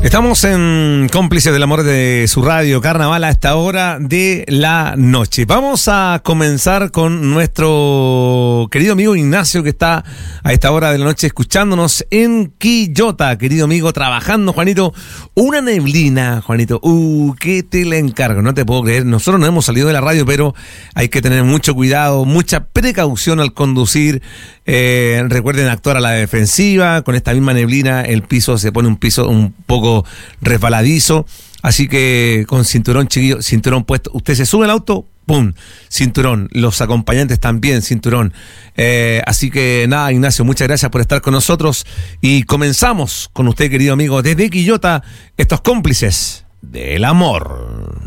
Estamos en Cómplices del Amor de su radio Carnaval a esta hora de la noche. Vamos a comenzar con nuestro querido amigo Ignacio, que está a esta hora de la noche escuchándonos en Quillota, querido amigo, trabajando, Juanito. Una neblina, Juanito. ¿Qué te le encargo? No te puedo creer. Nosotros no hemos salido de la radio, pero hay que tener mucho cuidado, mucha precaución al conducir. Recuerden actuar a la defensiva. Con esta misma neblina el piso se pone un poco resbaladizo, así que con cinturón, chiquillo, cinturón puesto. Usted se sube al auto, ¡pum!, cinturón. Los acompañantes también, cinturón. Así que nada, Ignacio, muchas gracias por estar con nosotros y comenzamos con usted, querido amigo, desde Quillota, estos Cómplices del Amor.